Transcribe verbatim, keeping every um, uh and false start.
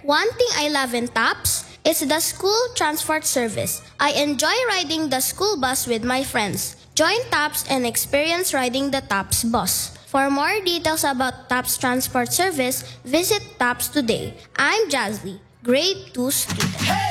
One thing I love in TAPS is the school transport service. I enjoy riding the school bus with my friends. Join TAPS and experience riding the TAPS bus. For more details about TAPS transport service, visit TAPS today. I'm Jazzy, grade two student.